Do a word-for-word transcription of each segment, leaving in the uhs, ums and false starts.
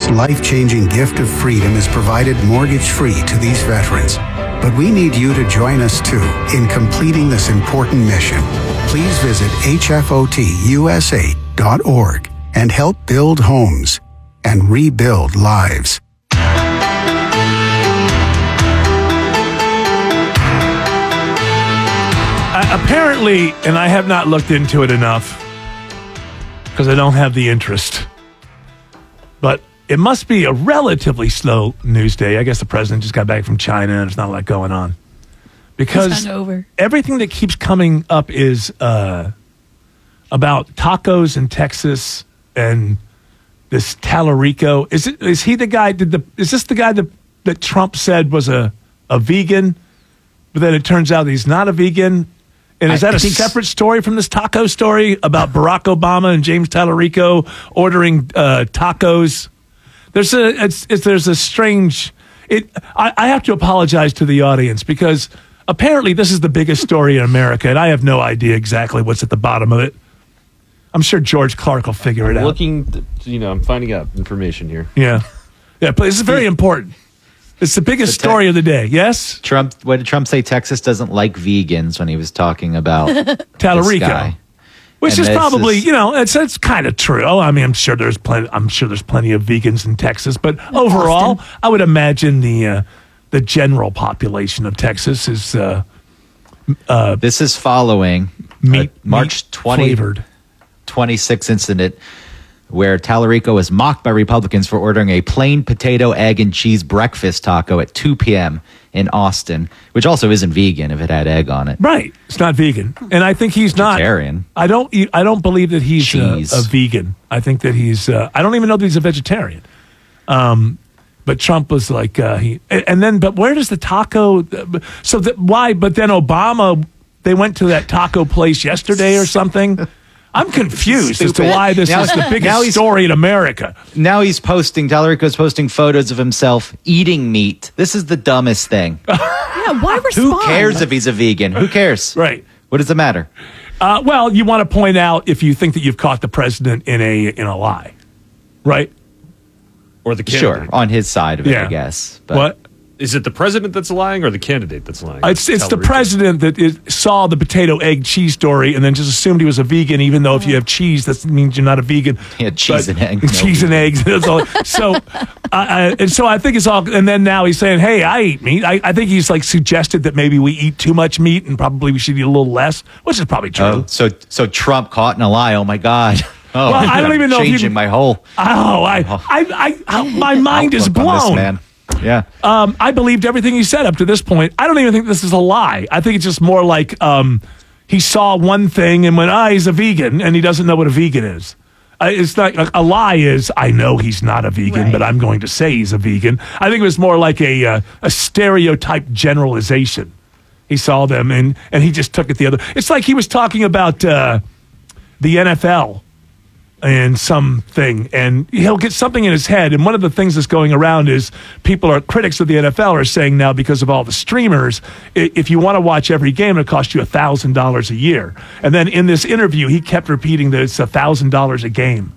life-changing gift of freedom is provided mortgage-free to these veterans. But we need you to join us, too, in completing this important mission. Please visit H F O T U S A dot org and help build homes and rebuild lives. Uh, apparently, and I have not looked into it enough because I don't have the interest, but it must be a relatively slow news day. I guess the president just got back from China and there's not a lot going on. Because everything that keeps coming up is uh, about tacos in Texas and this Tallarico. Is it? Is he the guy? Did the? Is this the guy that that Trump said was a, a vegan, but then it turns out he's not a vegan? And is that I, I a separate story from this taco story about Barack Obama and James Tallarico ordering uh, tacos? There's a it's, it's there's a strange. It. I, I have to apologize to the audience because apparently this is the biggest story in America, and I have no idea exactly what's at the bottom of it. I'm sure George Clark will figure I'm it out. Looking, to, you know, I'm finding out information here. Yeah, yeah, but it's very important. It's the biggest so te- story of the day. Yes, Trump. What did Trump say? Texas doesn't like vegans when he was talking about Tallarico, which and is probably is, you know it's it's kind of true. I mean, I'm sure there's plenty. I'm sure there's plenty of vegans in Texas, but overall, Austin. I would imagine the uh, the general population of Texas is. Uh, uh, this is following meat, March twentieth. twenty-sixth incident where Tallarico was mocked by Republicans for ordering a plain potato, egg, and cheese breakfast taco at two p.m. in Austin, which also isn't vegan if it had egg on it. Right. It's not vegan. And I think he's not. Vegetarian. I don't I don't believe that he's a, a vegan. I think that he's, uh, I don't even know that he's a vegetarian. Um, but Trump was like, uh, he, and then, but where does the taco, so that, why, but then Obama, they went to that taco place yesterday or something. I'm confused Stupid. as to why this now, is the biggest story in America. Now he's posting, Tallarico's posting photos of himself eating meat. This is the dumbest thing. Yeah, why respond? Who cares if he's a vegan? Who cares? Right. What does it matter? Uh, well, you want to point out if you think that you've caught the president in a in a lie, right? Or the candidate. Sure, on his side of it, yeah. I guess. But. What? Is it the president that's lying or the candidate that's lying? It's it's the president that is, saw the potato, egg, cheese story and then just assumed he was a vegan, even though if you have cheese, that means you're not a vegan. He had cheese but, and eggs. Cheese no and eggs. That's all. So, uh, uh, and so I think it's all, and then now he's saying, hey, I eat meat. I, I think he's like suggested that maybe we eat too much meat and probably we should eat a little less, which is probably true. Oh, so, so Trump caught in a lie. Oh, my God. Oh, well, I don't even know changing if you, my whole. Oh, I, I, I, my mind is blown. This, man. Yeah. Um, I believed everything he said up to this point. I don't even think this is a lie. I think it's just more like um, he saw one thing and went, ah, he's a vegan, and he doesn't know what a vegan is. Uh, it's not like a lie is, I know he's not a vegan, right. but I'm going to say he's a vegan. I think it was more like a uh, a stereotype generalization. He saw them, and, and he just took it the other. It's like he was talking about uh, the N F L and something, and he'll get something in his head. And one of the things that's going around is people are critics of the N F L are saying now because of all the streamers, if you want to watch every game, it'll cost you a thousand dollars a year. And then in this interview, he kept repeating that it's a thousand dollars a game.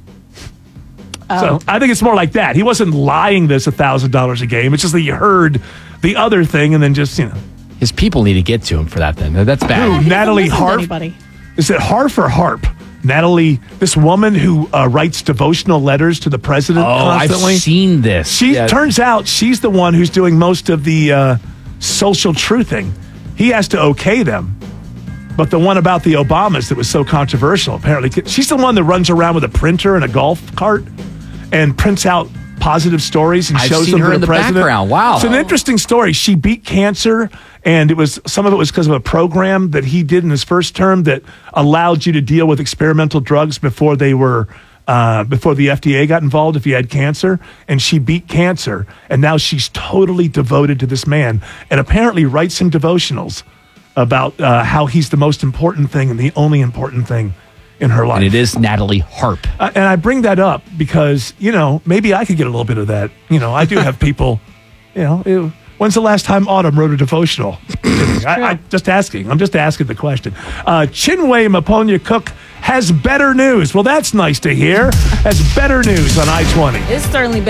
Oh. So I think it's more like that. He wasn't lying this a thousand dollars a game. It's just that you heard the other thing and then just, you know. His people need to get to him for that then. That's bad. Who, Natalie Harp? Is it Harp or Harp? Natalie, this woman who uh, writes devotional letters to the president oh, constantly. I've seen this. She yeah. turns out she's the one who's doing most of the uh, social truthing. He has to okay them. But the one about the Obamas that was so controversial, apparently, she's the one that runs around with a printer and a golf cart and prints out positive stories and I've shows seen them her to the, in the president. Background. Wow. It's an interesting story. She beat cancer, and it was some of it was because of a program that he did in his first term that allowed you to deal with experimental drugs before they were uh, before the F D A got involved if you had cancer. And she beat cancer, and now she's totally devoted to this man, and apparently writes some devotionals about uh, how he's the most important thing and the only important thing in her life. And it is Natalie Harp. Uh, and I bring that up because, you know, maybe I could get a little bit of that. You know, I do have people, you know, it, when's the last time Autumn wrote a devotional? I, I just asking. I'm just asking the question. Uh, Chinwe Maponya Cook has better news. Well, that's nice to hear. Has better news on I twenty. It's certainly better news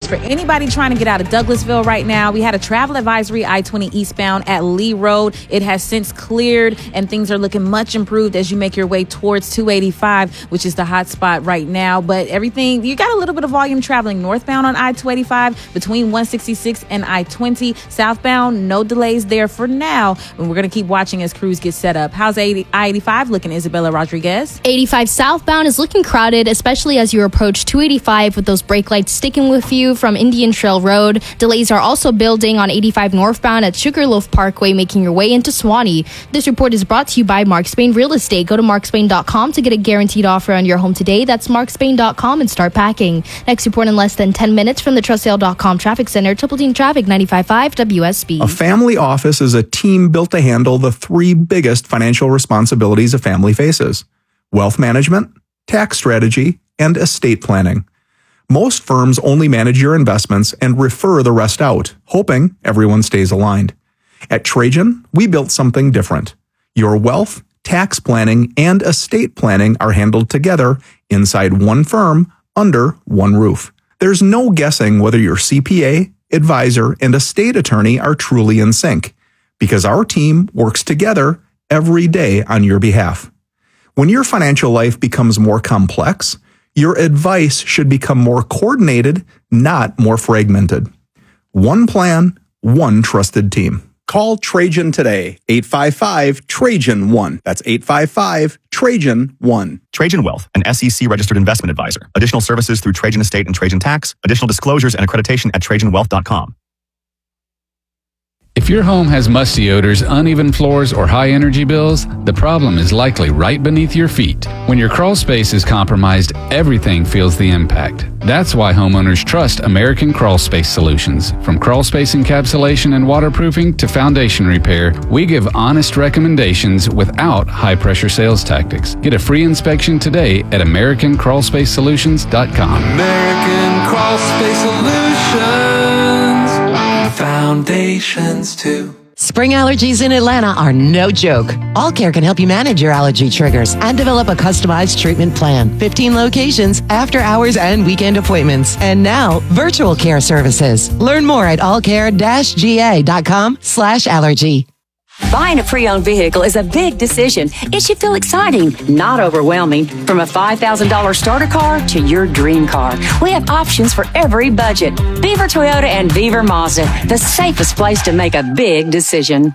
For anybody trying to get out of Douglasville right now, we had a travel advisory I twenty eastbound at Lee Road. It has since cleared, and things are looking much improved as you make your way towards two eighty-five, which is the hot spot right now. But everything, you got a little bit of volume traveling northbound on I two eighty-five between one sixty-six and I twenty. Southbound, no delays there for now. And we're going to keep watching as crews get set up. How's I eighty-five looking, Isabella Rodriguez? eighty-five southbound is looking crowded, especially as you approach two eighty-five with those brake lights sticking with you from Indian Trail Road. Delays are also building on eighty-five northbound at Sugarloaf Parkway, making your way into Swanee. This report is brought to you by Mark Spain Real Estate. Go to mark spain dot com to get a guaranteed offer on your home today. That's mark spain dot com and start packing. Next report in less than ten minutes from the trust sale dot com Traffic Center, Triple Team Traffic ninety-five point five W S B. A family office is a team built to handle the three biggest financial responsibilities a family faces: wealth management, tax strategy, and estate planning. Most firms only manage your investments and refer the rest out, hoping everyone stays aligned. At Trajan, we built something different. Your wealth, tax planning, and estate planning are handled together inside one firm under one roof. There's no guessing whether your C P A, advisor, and estate attorney are truly in sync, because our team works together every day on your behalf. When your financial life becomes more complex, your advice should become more coordinated, not more fragmented. One plan, one trusted team. Call Trajan today, eight five five, Trajan one. That's eight five five, Trajan one. Trajan Wealth, an S E C-registered investment advisor. Additional services through Trajan Estate and Trajan Tax. Additional disclosures and accreditation at trajan wealth dot com. If your home has musty odors, uneven floors, or high energy bills, the problem is likely right beneath your feet. When your crawl space is compromised, everything feels the impact. That's why homeowners trust American Crawl Space Solutions. From crawl space encapsulation and waterproofing to foundation repair, we give honest recommendations without high-pressure sales tactics. Get a free inspection today at american crawl space solutions dot com. American Crawl Space Solutions. Foundations too. Spring allergies in Atlanta are no joke. All Care can help you manage your allergy triggers and develop a customized treatment plan. fifteen locations, after hours and weekend appointments. And now, virtual care services. Learn more at allcare dash g a dot com slash allergy. Buying a pre-owned vehicle is a big decision. It should feel exciting, not overwhelming. From a five thousand dollars starter car to your dream car, we have options for every budget. Beaver Toyota and Beaver Mazda, the safest place to make a big decision.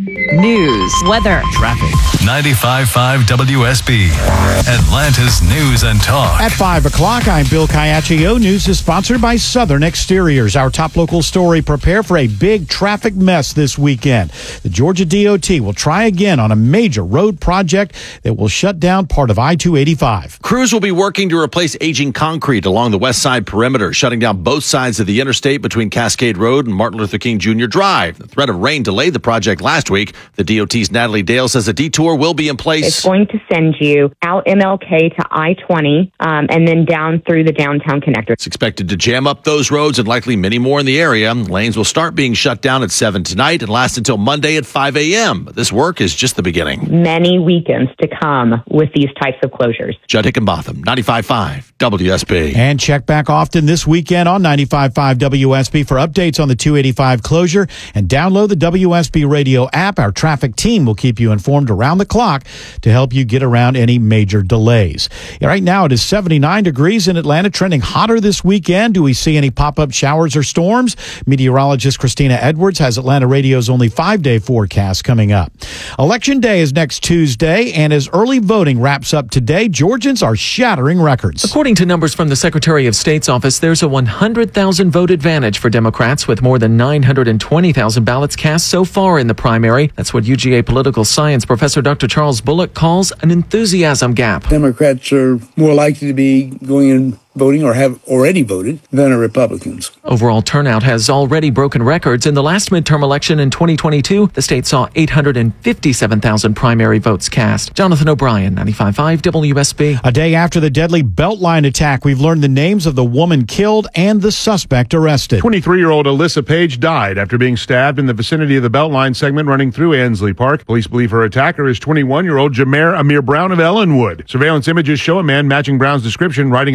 News, weather, traffic. ninety-five point five W S B, Atlanta's news and talk. At five o'clock, I'm Bill Caiaccio. News is sponsored by Southern Exteriors. Our top local story: prepare for a big traffic mess this weekend. The Georgia D O T will try again on a major road project that will shut down part of I two eighty-five. Crews will be working to replace aging concrete along the west side perimeter, shutting down both sides of the interstate between Cascade Road and Martin Luther King Junior Drive. The threat of rain delayed the project last week. The D O T's Natalie Dale says a detour will be in place. It's going to send you out M L K to I twenty um, and then down through the downtown connector. It's expected to jam up those roads and likely many more in the area. Lanes will start being shut down at seven tonight and last until Monday at five a.m. But this work is just the beginning. Many weekends to come with these types of closures. Judd Hickenbotham, ninety-five point five W S B. And check back often this weekend on ninety-five point five W S B for updates on the two eighty-five closure, and download the W S B radio app. Our traffic team will keep you informed around the clock to help you get around any major delays. Right now it is seventy-nine degrees in Atlanta, trending hotter this weekend. Do we see any pop-up showers or storms? Meteorologist Christina Edwards has Atlanta Radio's only five-day forecast coming up. Election day is next Tuesday, and as early voting wraps up today, Georgians are shattering records. According to numbers from the Secretary of State's office, there's a one hundred thousand vote advantage for Democrats, with more than nine hundred twenty thousand ballots cast so far in the primary. That's what U G A political science professor Doctor Charles Bullock calls an enthusiasm gap. Democrats are more likely to be going in voting or have already voted than are Republicans. Overall turnout has already broken records. In the last midterm election in twenty twenty-two, the state saw eight hundred fifty-seven thousand primary votes cast. Jonathan O'Brien, ninety-five point five W S B. A day after the deadly Beltline attack, we've learned the names of the woman killed and the suspect arrested. twenty-three-year-old Alyssa Page died after being stabbed in the vicinity of the Beltline segment running through Ansley Park. Police believe her attacker is twenty-one-year-old Jameer Amir Brown of Ellenwood. Surveillance images show a man matching Brown's description riding a bike in the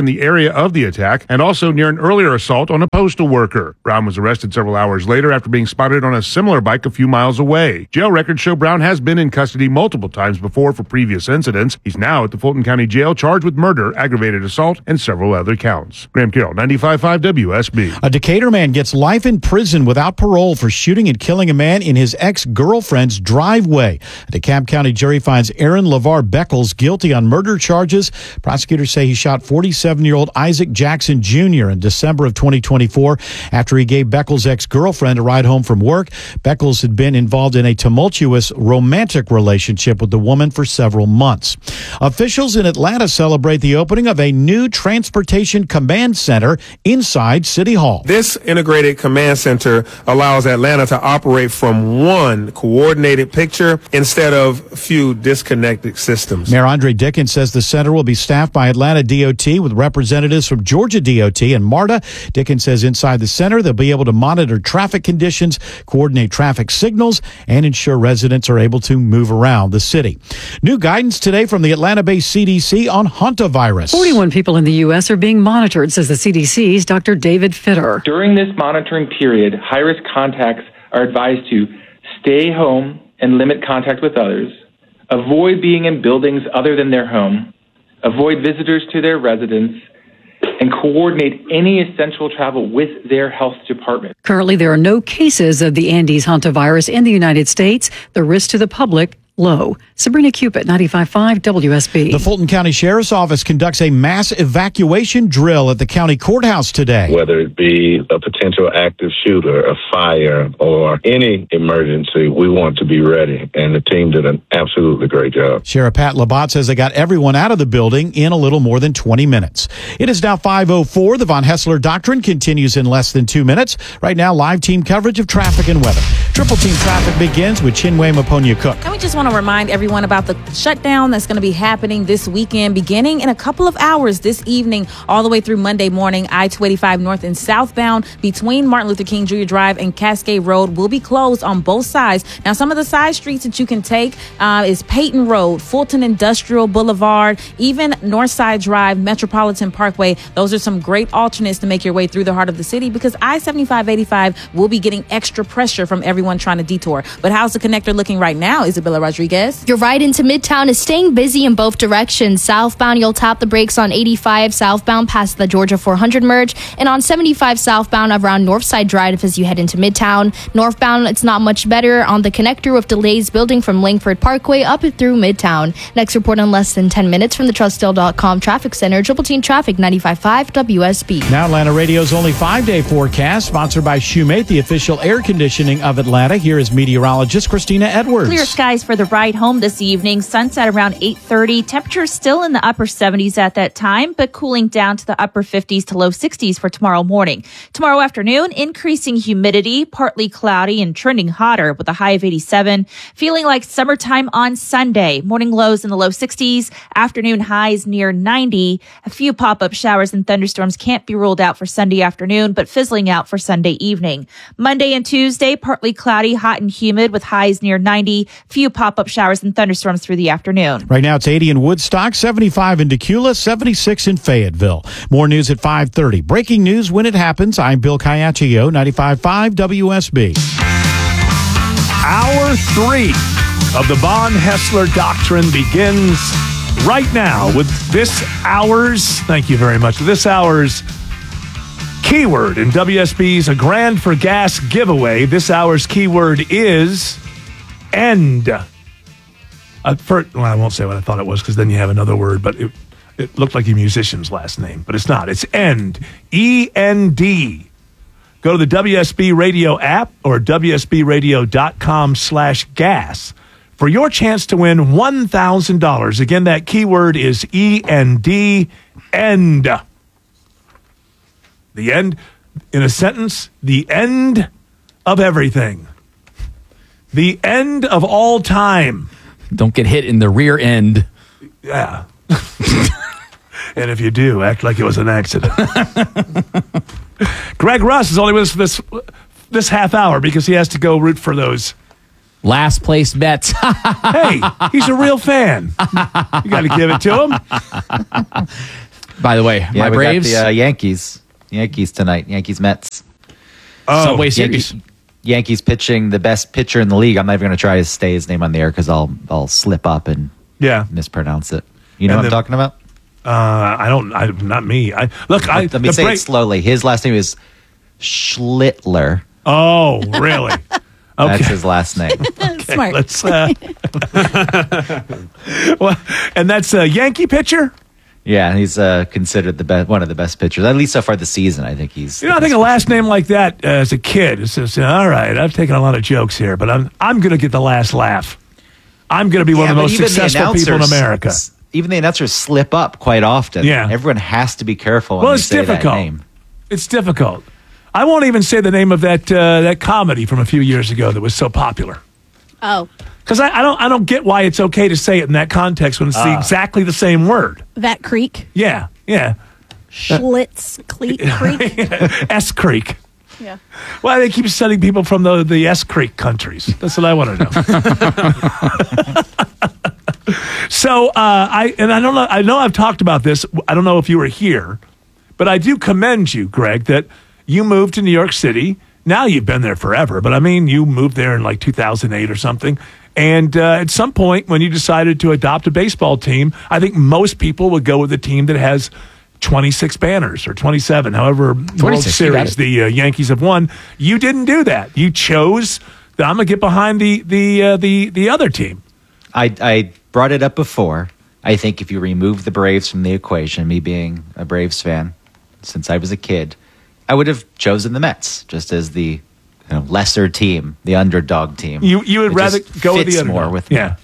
the area of the attack and also near an earlier assault on a postal worker. Brown was arrested several hours later after being spotted on a similar bike a few miles away. Jail records show Brown has been in custody multiple times before for previous incidents. He's now at the Fulton County Jail charged with murder, aggravated assault, and several other counts. Graham Carroll, ninety-five point five W S B. A Decatur man gets life in prison without parole for shooting and killing a man in his ex-girlfriend's driveway. A DeKalb County jury finds Aaron LeVar Beckles guilty on murder charges. Prosecutors say he shot forty-seven-year-old Isaac Jackson Junior in December of twenty twenty-four after he gave Beckles' ex-girlfriend a ride home from work. Beckles had been involved in a tumultuous romantic relationship with the woman for several months. Officials in Atlanta celebrate the opening of a new transportation command center inside City Hall. This integrated command center allows Atlanta to operate from one coordinated picture instead of a few disconnected systems. Mayor Andre Dickens says the center will be staffed by Atlanta D O T with representatives from Georgia D O T and MARTA. Dickens says inside the center they'll be able to monitor traffic conditions, coordinate traffic signals, and ensure residents are able to move around the city. New guidance today from the Atlanta-based C D C on hantavirus. forty-one people in the U S are being monitored, says the C D C's Doctor David Fitter. During this monitoring period, high-risk contacts are advised to stay home and limit contact with others, avoid being in buildings other than their home, avoid visitors to their residence, and coordinate any essential travel with their health department. Currently, there are no cases of the Andes hantavirus in the United States. The risk to the public, low. Sabrina Cupid, ninety-five point five W S B. The Fulton County Sheriff's Office conducts a mass evacuation drill at the county courthouse today. Whether it be a potential active shooter, a fire, or any emergency, we want to be ready. And the team did an absolutely great job. Sheriff Pat Labatt says they got everyone out of the building in a little more than twenty minutes. It is now five oh four. The Von Hessler Doctrine continues in less than two minutes. Right now, live team coverage of traffic and weather. Triple team traffic begins with Chinwe Maponia Cook. And we just want to remind everyone about the shutdown that's going to be happening this weekend, beginning in a couple of hours this evening, all the way through Monday morning. I two eighty-five north and southbound between Martin Luther King Junior Drive and Cascade Road will be closed on both sides. Now, some of the side streets that you can take uh, is Peyton Road, Fulton Industrial Boulevard, even Northside Drive, Metropolitan Parkway. Those are some great alternates to make your way through the heart of the city because I seventy-five eighty-five will be getting extra pressure from everyone trying to detour. But how's the connector looking right now, Isabella Rodriguez? Your ride into Midtown is staying busy in both directions. Southbound, you'll tap the brakes on eighty-five southbound past the Georgia four hundred merge, and on seventy-five southbound around Northside Drive as you head into Midtown. Northbound, it's not much better on the connector with delays building from Langford Parkway up through Midtown. Next report in less than ten minutes from the Trustdale dot com Traffic Center. Triple Team Traffic, ninety-five point five W S B. Now Atlanta Radio's only five-day forecast, sponsored by Shoemate, the official air conditioning of Atlanta. Here is meteorologist Christina Edwards. Clear skies for the ride home this evening. Sunset around eight thirty. Temperatures still in the upper seventies at that time, but cooling down to the upper fifties to low sixties for tomorrow morning. Tomorrow afternoon, increasing humidity, partly cloudy and trending hotter with a high of eighty-seven. Feeling like summertime on Sunday. Morning lows in the low sixties, afternoon highs near ninety. A few pop-up showers and thunderstorms can't be ruled out for Sunday afternoon, but fizzling out for Sunday evening. Monday and Tuesday, partly cloudy, hot and humid with highs near ninety. Few pop-up showers and thunderstorms through the afternoon. Right now it's eighty in Woodstock, seventy-five in Decula, seventy-six in Fayetteville. More news at five thirty. Breaking news when it happens. I'm Bill Caiaccio, ninety-five point five W S B. Hour three of the Von Hessler Doctrine begins right now with this hour's, thank you very much, this hour's keyword in W S B's A Grand for Gas giveaway. This hour's keyword is end. Uh, first, well, I won't say what I thought it was because then you have another word, but it, it looked like a musician's last name, but it's not. It's end. E N D. Go to the W S B Radio app or W S B radio dot com slash gas for your chance to win one thousand dollars. Again, that keyword is E N D, end. The end, in a sentence, the end of everything. The end of all time. Don't get hit in the rear end. Yeah. And if you do, act like it was an accident. Greg Russ is only with us this this half hour because he has to go root for those last place bets. Hey, he's a real fan. You got to give it to him. By the way, Yeah, my we Braves. got the uh, Yankees. Yankees tonight. Yankees Mets. Oh, Subway Series. Yankee- Yankees pitching the best pitcher in the league. I'm not even going to try to say his name on the air because I'll I'll slip up and yeah. mispronounce it. You know And what the- I'm talking about? Uh, I don't. I, not me. I look. I Let me the say break- it slowly. His last name is Schlittler. Oh, really? That's Okay. his last name. Okay, Smart. Let's. Uh, well, and that's a Yankee pitcher. Yeah, he's uh, considered the best, one of the best pitchers, at least so far this season. I think he's. You know, I think a last name like that uh, as a kid is just, all right, I've taken a lot of jokes here, but I'm I'm going to get the last laugh. I'm going to be one Yeah, of the but most even the successful people in announcers- America. Even the announcers slip up quite often. Yeah. Everyone has to be careful when Well, they it's say difficult. that name. It's difficult. I won't even say the name of that uh, that comedy from a few years ago that was so popular. Oh, Because I, I don't I don't get why it's okay to say it in that context when it's the, Ah. exactly the same word. that creek. Yeah, yeah. Schlitz Creek. Creek. S Creek. Yeah. Why they keep sending people from the, the S Creek countries? That's what I want to know. So uh, I and I don't know. I know I've talked about this. I don't know if you were here, but I do commend you, Greg, that you moved to New York City. Now you've been there forever, but I mean, you moved there in like two thousand eight or something. And uh, at some point, when you decided to adopt a baseball team, I think most people would go with a team that has twenty-six banners or twenty-seven, however World twenty-six, you got Series it. the uh, Yankees have won. You didn't do that. You chose that I'm going to get behind the the uh, the the other team. I, I brought it up before. I think if you remove the Braves from the equation, me being a Braves fan since I was a kid, I would have chosen the Mets just as the you know, lesser team, the underdog team. You you would It rather just go with the fits other more with me. yeah.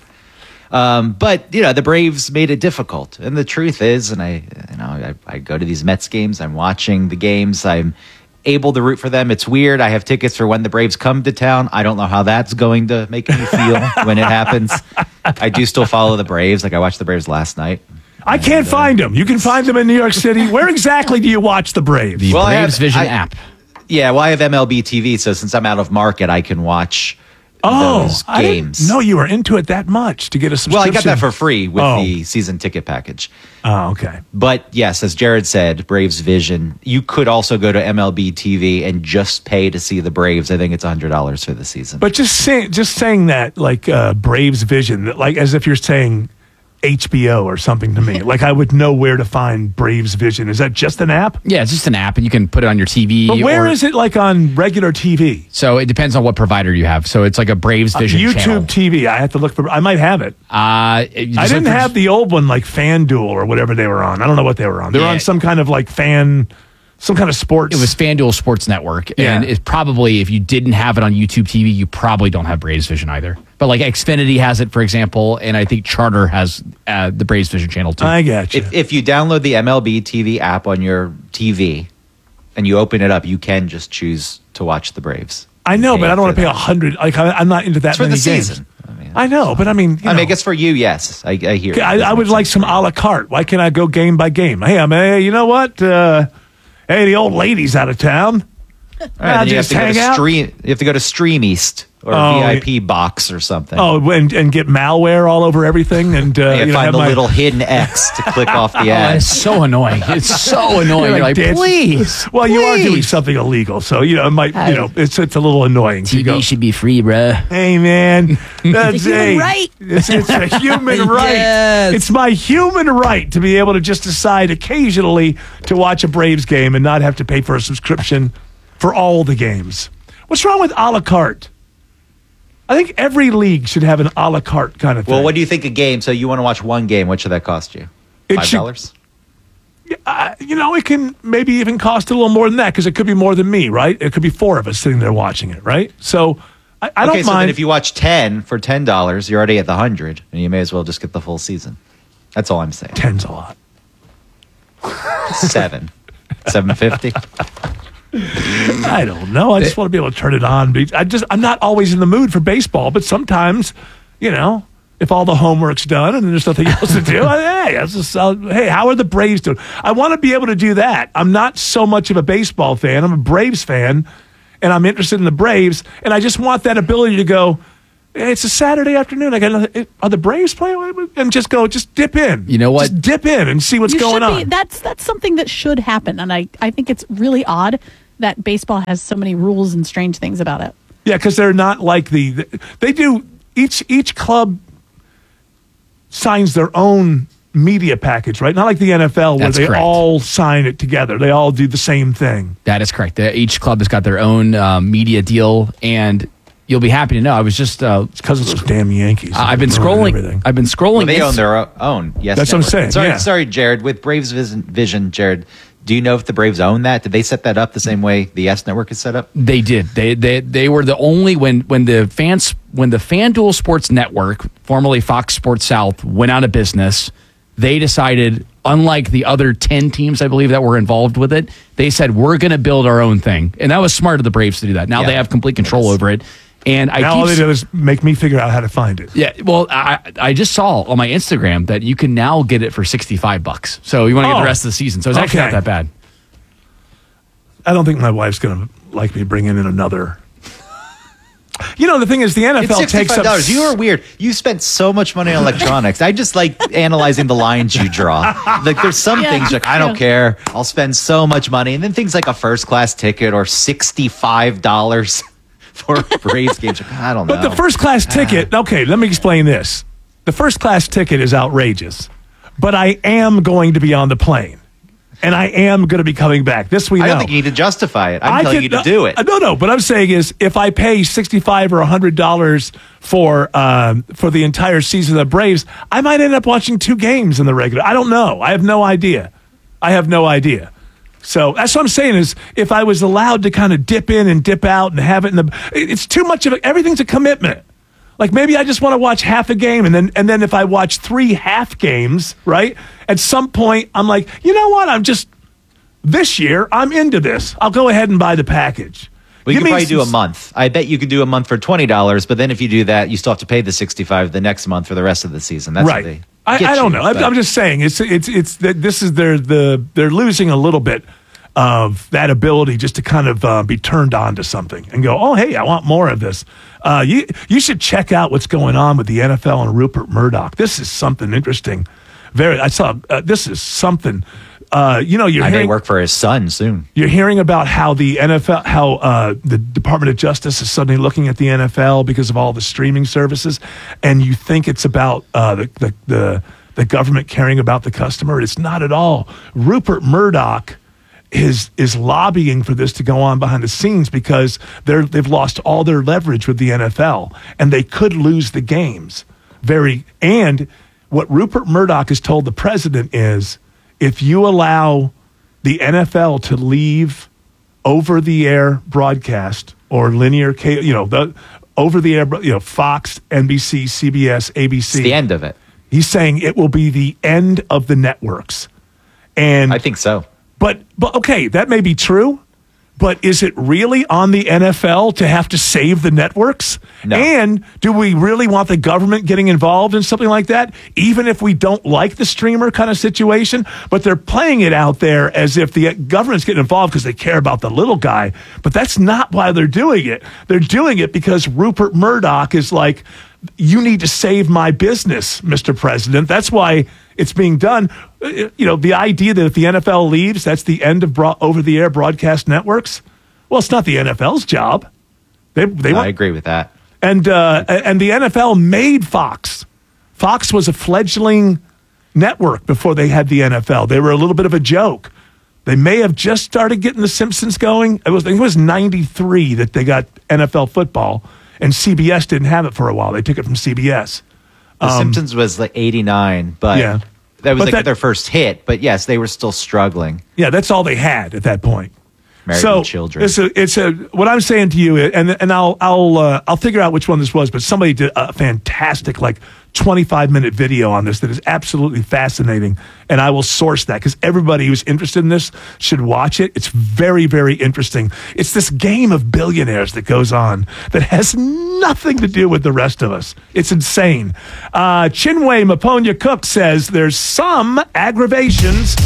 Um, but you know, the Braves made it difficult, and the truth is, and I, you know, I, I go to these Mets games. I'm watching the games. I'm able to root for them. It's weird. I have tickets for when the Braves come to town. I don't know how that's going to make me feel when it happens. I do still follow the Braves. Like I watched the Braves last night. I can't find them. You can find them in New York City. Where exactly do you watch the Braves? The Well, I Braves have- Vision I- app. Yeah, well, I have M L B T V, so since I'm out of market, I can watch Oh, those I games. didn't know you were into it that much to get a Well, subscription. I got that for free with Oh. the season ticket package. Oh, okay. But yes, as Jared said, Braves Vision. You could also go to M L B T V and just pay to see the Braves. I think it's one hundred dollars for the season. But just saying, just saying that, like uh, Braves Vision, that, like as if you're saying H B O or something to me. Like I would know where to find Braves Vision. Is that just an app? Yeah, it's just an app, and you can put it on your T V. But where or- is it? Like on regular T V? So it depends on what provider you have. So it's like a Braves Uh, Vision YouTube channel. T V. I have to look for. I might have it. Uh, you just I look didn't for- have the old one, like FanDuel or whatever they were on. I don't know what they were on. They were Yeah. on some kind of like fan, some kind of sports. It was FanDuel Sports Network, Yeah. and it's probably if you didn't have it on YouTube T V, you probably don't have Braves Vision either. But like Xfinity has it, for example, and I think Charter has uh, the Braves Vision channel too. I get you. If, if you download the M L B T V app on your T V and you open it up, you can just choose to watch the Braves. I know, Pay but I don't want for to pay a that. hundred. Like I, I'm not into that It's for many the games. season. I know, but I mean, you I know, mean, I guess for you, yes, I, I hear. it. I, I would like some a la carte. Why can't I go game by game? Hey, I'm. Hey, you know what? Uh, hey, the old lady's out of town. All right, I'll then you have just to go hang to out. Stream. You have to go to Stream East or Oh, V I P box or something. Oh, and, and get malware all over everything, and uh, you you know, find have the my, little hidden X to click off the Oh, ad. it's so annoying. It's so annoying. You're like, dance- please. Well, you are doing please. something illegal, so you know it might. You know, it's it's a little annoying. T V to go, should be free, bruh. hey man, that's It's a human hey, right. It's, it's a human right. Yes. It's my human right to be able to just decide occasionally to watch a Braves game and not have to pay for a subscription for all the games. What's wrong with a la carte? I think every league should have an a la carte kind of thing. Well, what do you think a game? So you want to watch one game? What should that cost you? It Five should- dollars. Uh, you know, it can maybe even cost a little more than that because it could be more than me, right? It could be four of us sitting there watching it, right? So I, I okay, don't so then mind. if you watch ten for ten dollars, you're already at the hundred, and you may as well just get the full season. That's all I'm saying. Ten's a lot. Seven, seven fifty. I don't know. I just want to be able to turn it on. I just I'm not always in the mood for baseball, but sometimes, you know, if all the homework's done and there's nothing else to do, I, hey, I just, I'll, hey, how are the Braves doing? I want to be able to do that. I'm not so much of a baseball fan. I'm a Braves fan, and I'm interested in the Braves, and I just want that ability to go, It's a Saturday afternoon. I got nothing. Are the Braves playing? And just go, just dip in. You know what? Just dip in and see what's You going should on. be- that's that's something that should happen, and I, I think it's really odd that baseball has so many rules and strange things about it. Yeah, because they're not like the. They do each each club signs their own media package, right? Not like the N F L where That's they correct. all sign it together. They all do the same thing. That is correct. They- Each club has got their own um, media deal, and you'll be happy to know. I was just uh, because of those damn Yankees. I've been Ruining scrolling. everything. I've been scrolling. Well, they Inst- own their own. Yes, That's what I'm network. saying, Sorry, yeah. sorry, Jared. With Braves Vision, Vision, Jared, do you know if the Braves own that? Did they set that up the same way the Yes Network is set up? They did. They they they were the only when when the fans when the FanDuel Sports Network, formerly Fox Sports South, went out of business. They decided, unlike the other ten teams, I believe, that were involved with it, they said we're going to build our own thing, and that was smart of the Braves to do that. Now Yeah. they have complete control over it. And I now keep all they do is make me figure out how to find it. Yeah, well, I I just saw on my Instagram that you can now get it for sixty-five bucks. So you want to get Oh. the rest of the season. So it's actually Okay. not that bad. I don't think my wife's going to like me bringing in another. You know, the thing is, the N F L It's takes sixty-five up. dollars. You are weird. You spent so much money on electronics. I just like analyzing the lines you draw. Like there's some Yeah, things like I don't yeah. care. I'll spend so much money, and then things like a first class ticket or sixty-five dollars for a Braves game. I don't know. But the first class ticket, okay, let me explain this. The first class ticket is outrageous, but I am going to be on the plane, and I am going to be coming back. This we know. I don't think you need to justify it. I'm I telling could- you to do it. uh, No, no. But I'm saying is, if I pay sixty-five or a hundred dollars for um, for the entire season of the Braves, I might end up watching two games in the regular. I don't know. I have no idea. I have no idea. So that's what I'm saying is, if I was allowed to kind of dip in and dip out and have it in the, it- it's too much of a, everything's a commitment. Like maybe I just want to watch half a game, and then and then if I watch three half games, right? At some point, I'm like, you know what? I'm just this year. I'm into this. I'll go ahead and buy the package. We Give could me probably do a some- month. I bet you could do a month for twenty dollars. But then if you do that, you still have to pay the sixty-five the next month for the rest of the season. That's right. what they I, get I don't you, know. I'm, but- I'm just saying it's it's it's that this is their the they're losing a little bit of that ability just to kind of uh, be turned on to something and go, oh hey, I want more of this. Uh, you you should check out what's going on with the N F L and Rupert Murdoch. This is something interesting. Very, I saw. Uh, this is something. Uh, you know, you're I may hearing work for his son soon. you're hearing about how the N F L, how uh, the Department of Justice is suddenly looking at the N F L because of all the streaming services, and you think it's about uh, the, the the the government caring about the customer. It's not at all. Rupert Murdoch is is lobbying for this to go on behind the scenes because they're they've lost all their leverage with the N F L, and they could lose the games. Very and what Rupert Murdoch has told the president is, if you allow the N F L to leave over-the-air broadcast or linear, ca- you know, the over-the-air, you know, Fox, N B C, C B S, A B C. It's the end of it. He's saying it will be the end of the networks. And I think so. But but okay, that may be true. But is it really on the N F L to have to save the networks? No. And do we really want the government getting involved in something like that, even if we don't like the streamer kind of situation? But they're playing it out there as if the government's getting involved because they care about the little guy. But that's not why they're doing it. They're doing it because Rupert Murdoch is like, you need to save my business, Mister President. That's why it's being done. Uh, You know, the idea that if the N F L leaves, that's the end of bro- over-the-air broadcast networks. Well, it's not the N F L's job. They they No, want, I agree with that. and uh, and the N F L made Fox. Fox was a fledgling network before they had the N F L. They were a little bit of a joke. They may have just started getting the Simpsons going. It was I think it was ninety-three that they got N F L football, and C B S didn't have it for a while. They took it from C B S. The Um, Simpsons was like eighty-nine, but Yeah. that was But like that- their first hit. But yes, they were still struggling. Yeah, that's all they had at that point. Married so with children. It's a, it's a. What I'm saying to you, and and I'll I'll uh, I'll figure out which one this was. But somebody did a fantastic like twenty-five minute video on this that is absolutely fascinating, and I will source that because everybody who's interested in this should watch it. It's very very interesting. It's this game of billionaires that goes on that has nothing to do with the rest of us. It's insane. Uh, Chinwe Maponya Cook says there's some aggravations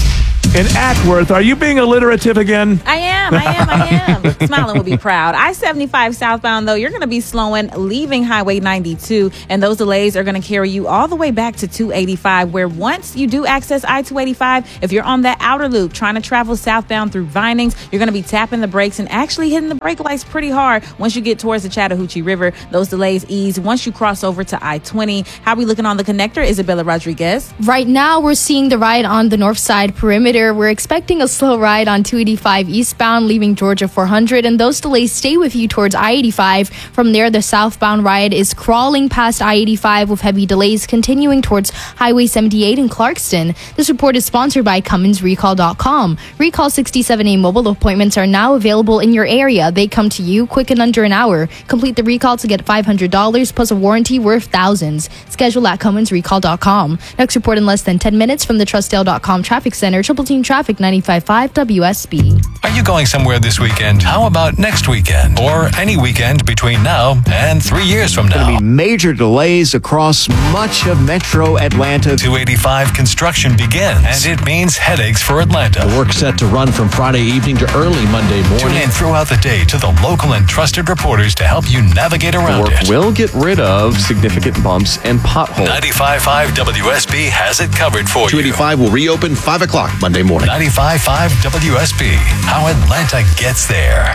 In Ackworth, are you being alliterative again? I am, I am, I am. Smiling will be proud. I seventy-five southbound, though, you're going to be slowing, leaving Highway ninety-two, and those delays are going to carry you all the way back to two eighty-five, where once you do access I two eighty-five, if you're on that outer loop trying to travel southbound through Vinings, you're going to be tapping the brakes and actually hitting the brake lights pretty hard once you get towards the Chattahoochee River. Those delays ease once you cross over to I twenty. How are we looking on the connector? Isabella Rodriguez. Right now, we're seeing the ride on the north side perimeter. We're expecting a slow ride on two eighty-five eastbound, leaving Georgia four hundred, and those delays stay with you towards I eighty-five. From there, the southbound ride is crawling past I eighty-five with heavy delays continuing towards Highway seventy-eight in Clarkston. This report is sponsored by Cummins Recall dot com. Recall sixty-seven A mobile appointments are now available in your area. They come to you quick in under an hour. Complete the recall to get five hundred dollars plus a warranty worth thousands. Schedule at Cummins Recall dot com. Next report in less than ten minutes from the Trustdale dot com Traffic Center. Triple Team Traffic ninety-five point five W S B. Are you going somewhere this weekend? How about next weekend? Or any weekend between now and three years from now? Going to be major delays across much of metro Atlanta. two eighty-five construction begins, and it means headaches for Atlanta. The work set to run from Friday evening to early Monday morning. Tune in throughout the day to the local and trusted reporters to help you navigate around the work it. will get rid of significant bumps and potholes. ninety-five point five W S B has it covered for you. two eighty-five will reopen five o'clock Monday morning. ninety-five point five W S B, how Atlanta gets there.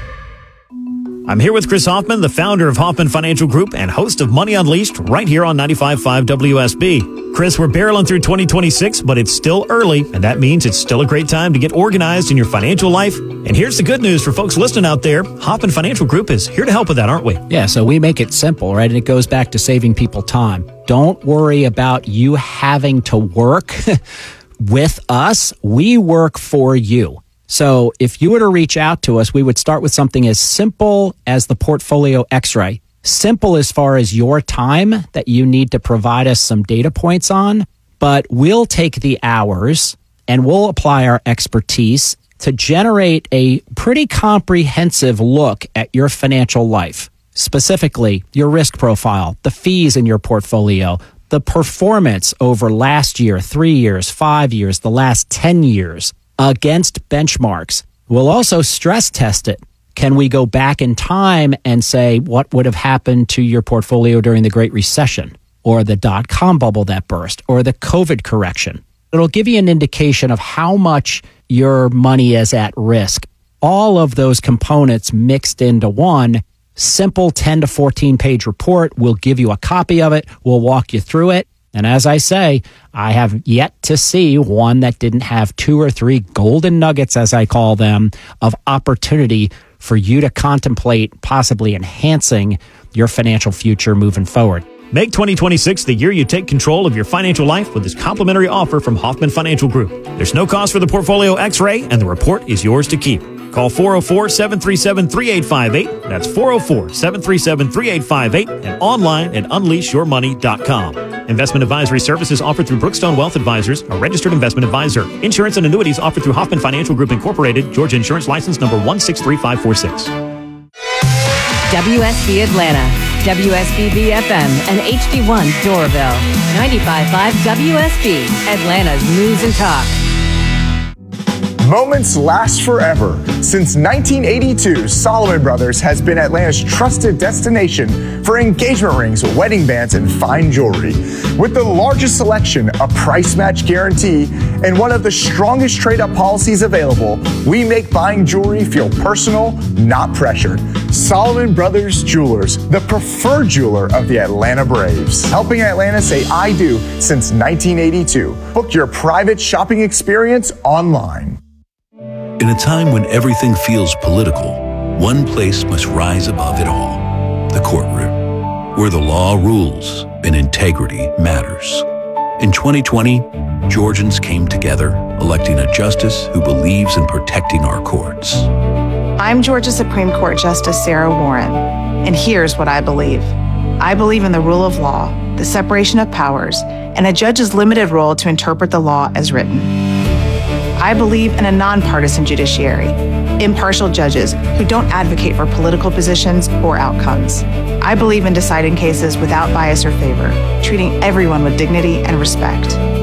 I'm here with Chris Hoffman, the founder of Hoffman Financial Group and host of Money Unleashed right here on ninety-five point five W S B. Chris, we're barreling through twenty twenty-six, but it's still early, and that means it's still a great time to get organized in your financial life. And here's the good news for folks listening out there. Hoffman Financial Group is here to help with that, aren't we? Yeah, so we make it simple, right? And it goes back to saving people time. Don't worry about you having to work with us. We work for you. So if you were to reach out to us, we would start with something as simple as the portfolio x-ray. Simple as far as your time that you need to provide us some data points on, but we'll take the hours and we'll apply our expertise to generate a pretty comprehensive look at your financial life, specifically your risk profile, the fees in your portfolio, the performance over last year, three years, five years, the last ten years against benchmarks. We'll also stress test it. Can we go back in time and say what would have happened to your portfolio during the Great Recession or the dot-com bubble that burst or the COVID correction? It'll give you an indication of how much your money is at risk. All of those components mixed into one simple ten to fourteen page report. We'll give you a copy of it. We'll walk you through it. And as I say, I have yet to see one that didn't have two or three golden nuggets, as I call them, of opportunity for you to contemplate possibly enhancing your financial future moving forward. Make twenty twenty-six the year you take control of your financial life with this complimentary offer from Hoffman Financial Group. There's no cost for the portfolio x-ray, and the report is yours to keep. Call four oh four, seven three seven, three eight five eight. That's four oh four, seven three seven, three eight five eight and online at unleash your money dot com. Investment advisory services offered through Brookstone Wealth Advisors, a registered investment advisor. Insurance and annuities offered through Hoffman Financial Group Incorporated, Georgia Insurance License number one six three five four six. W S B Atlanta, W S B B F M, and H D one Doraville. ninety-five point five W S B, Atlanta's News and Talk. Moments last forever. Since nineteen eighty-two, Solomon Brothers has been Atlanta's trusted destination for engagement rings, wedding bands, and fine jewelry. With the largest selection, a price match guarantee, and one of the strongest trade-up policies available, we make buying jewelry feel personal, not pressured. Solomon Brothers Jewelers, the preferred jeweler of the Atlanta Braves. Helping Atlanta say I do since nineteen eighty-two. Book your private shopping experience online. In a time when everything feels political, one place must rise above it all. The courtroom, where the law rules and integrity matters. In twenty twenty, Georgians came together, electing a justice who believes in protecting our courts. I'm Georgia Supreme Court Justice Sarah Warren, and here's what I believe. I believe in the rule of law, the separation of powers, and a judge's limited role to interpret the law as written. I believe in a nonpartisan judiciary, impartial judges who don't advocate for political positions or outcomes. I believe in deciding cases without bias or favor, treating everyone with dignity and respect.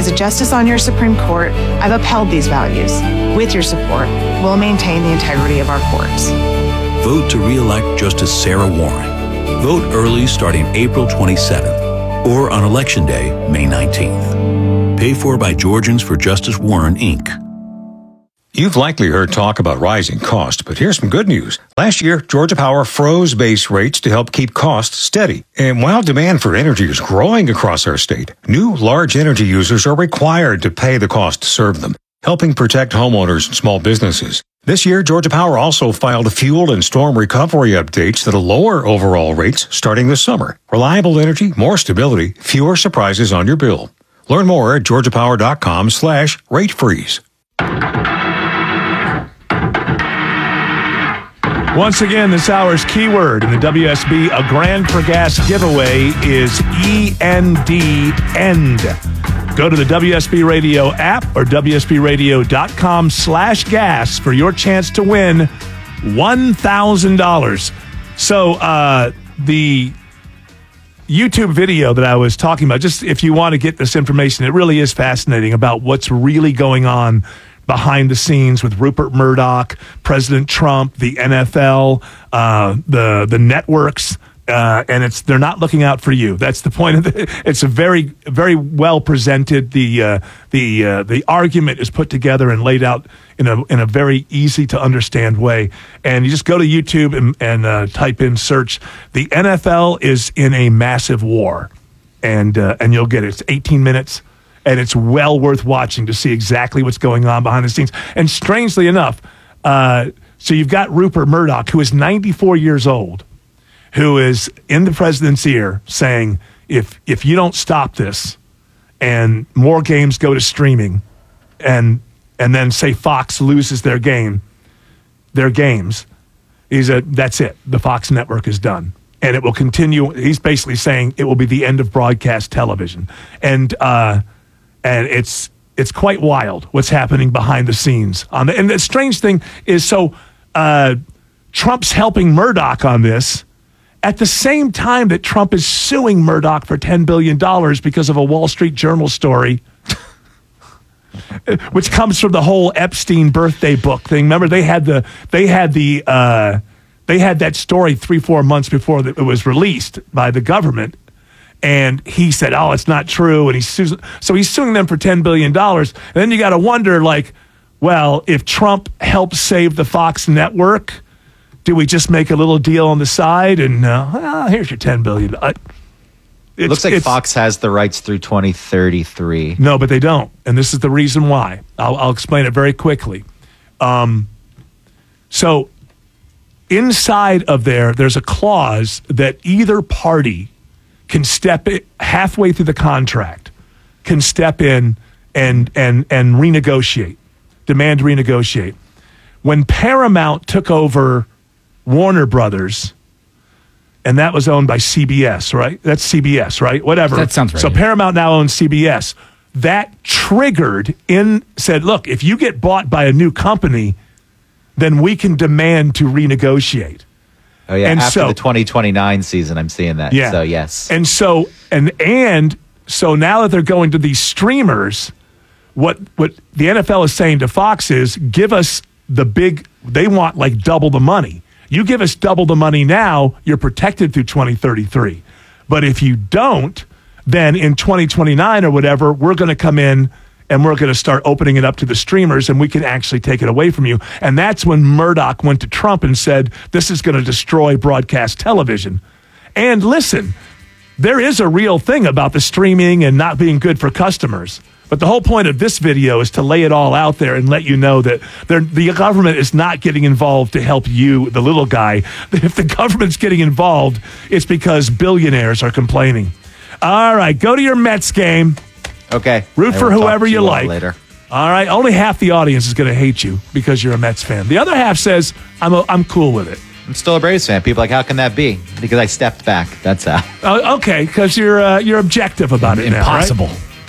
As a justice on your Supreme Court, I've upheld these values. With your support, we'll maintain the integrity of our courts. Vote to re-elect Justice Sarah Warren. Vote early starting April twenty-seventh or on Election Day, May nineteenth. Paid for by Georgians for Justice Warren, Incorporated. You've likely heard talk about rising costs, but here's some good news. Last year, Georgia Power froze base rates to help keep costs steady. And while demand for energy is growing across our state, new large energy users are required to pay the cost to serve them, helping protect homeowners and small businesses. This year, Georgia Power also filed fuel and storm recovery updates that'll lower overall rates starting this summer. Reliable energy, more stability, fewer surprises on your bill. Learn more at georgiapower.com slash rate freeze. Once again, this hour's keyword in the W S B A Grand for Gas giveaway is E N D, end. Go to the W S B Radio app or W S B radio.com slash gas for your chance to win one thousand dollars. So uh, the YouTube video that I was talking about, just if you want to get this information, it really is fascinating about what's really going on behind the scenes with Rupert Murdoch, President Trump, the N F L, uh, the the networks, uh, and it's they're not looking out for you. That's the point of it. It's a very very well presented. The uh, the uh, the argument is put together and laid out in a in a very easy to understand way. And you just go to YouTube and, and uh, type in search. The N F L is in a massive war, and uh, and you'll get it. It's eighteen minutes. And it's well worth watching to see exactly what's going on behind the scenes. And strangely enough, uh, so you've got Rupert Murdoch, who is ninety-four years old, who is in the president's ear saying, if if you don't stop this and more games go to streaming and and then say Fox loses their game, their games, he's a, that's it. The Fox network is done. And it will continue. He's basically saying it will be the end of broadcast television. And uh And it's it's quite wild what's happening behind the scenes. On the, and the strange thing is, so uh, Trump's helping Murdoch on this at the same time that Trump is suing Murdoch for ten billion dollars because of a Wall Street Journal story, which comes from the whole Epstein birthday book thing. Remember, they had the they had the uh, they had that story three four months before it was released by the government. And he said, oh, it's not true. And he's su- so he's suing them for ten billion dollars. And then you got to wonder, like, well, if Trump helps save the Fox network, do we just make a little deal on the side? And uh, well, here's your ten billion dollars. It looks like Fox has the rights through twenty thirty-three. No, but they don't. And this is the reason why. I'll, I'll explain it very quickly. Um, so inside of there, there's a clause that either party can step in halfway through the contract, can step in and and and renegotiate, demand to renegotiate. When Paramount took over Warner Brothers, and that was owned by C B S, right? That's C B S, right? Whatever. That sounds right. So Paramount now owns C B S. That triggered in, said, look, if you get bought by a new company, then we can demand to renegotiate. Oh yeah, and after so, the twenty twenty-nine season, I'm seeing that. Yeah. So yes. And so and and so now that they're going to these streamers, what what the N F L is saying to Fox is, give us the big. They want like double the money. You give us double the money now, you're protected through twenty thirty-three. But if you don't, then in twenty twenty-nine or whatever, we're going to come in and we're going to start opening it up to the streamers, and we can actually take it away from you. And that's when Murdoch went to Trump and said, this is going to destroy broadcast television. And listen, there is a real thing about the streaming and not being good for customers. But the whole point of this video is to lay it all out there and let you know that the government is not getting involved to help you, the little guy. If the government's getting involved, it's because billionaires are complaining. All right, go to your Mets game. Okay. Root for whoever you like. Later. All right. Only half the audience is going to hate you because you're a Mets fan. The other half says, I'm a, I'm cool with it. I'm still a Braves fan. People are like, how can that be? Because I stepped back. That's how. Uh, okay, because you're uh, you're objective about it Impossible. now, right?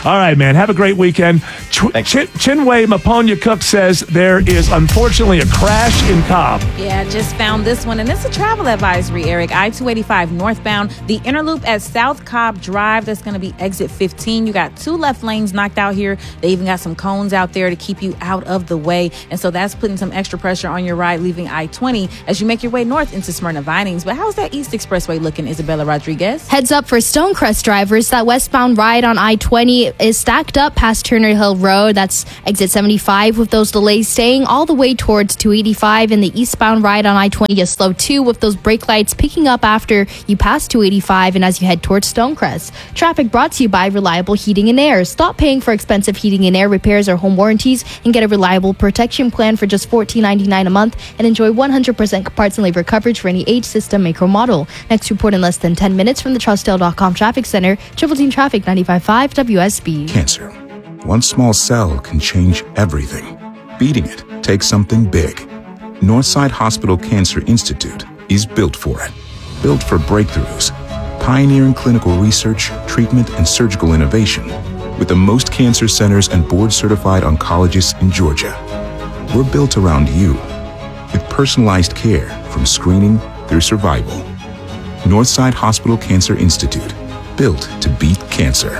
All right, man. Have a great weekend. Ch- Chin- Chinwei Maponya Cook says there is unfortunately a crash in Cobb. Yeah, just found this one, and it's a travel advisory, Eric. I two eighty-five northbound, the interloop at South Cobb Drive. That's going to be exit fifteen. You got two left lanes knocked out here. They even got some cones out there to keep you out of the way, and so that's putting some extra pressure on your ride leaving I twenty as you make your way north into Smyrna Vinings. But how's that East Expressway looking, Isabella Rodriguez? Heads up for Stonecrest drivers. That westbound ride on I twenty is stacked up past Turner Hill Road. That's exit seventy-five with those delays staying all the way towards two eighty-five. And the eastbound ride on I twenty is slow too with those brake lights picking up after you pass two eighty-five and as you head towards Stonecrest. Traffic brought to you by Reliable Heating and Air. Stop paying for expensive heating and air repairs or home warranties and get a reliable protection plan for just fourteen ninety-nine a month and enjoy one hundred percent parts and labor coverage for any age, system, make, or model. Next report in less than ten minutes from the Trustdale dot com Traffic Center. Triple Team Traffic ninety-five point five W S B. Cancer. One small cell can change everything. Beating it takes something big. Northside Hospital Cancer Institute is built for it. Built for breakthroughs, pioneering clinical research, treatment, and surgical innovation, with the most cancer centers and board-certified oncologists in Georgia. We're built around you, with personalized care from screening through survival. Northside Hospital Cancer Institute, built to beat cancer.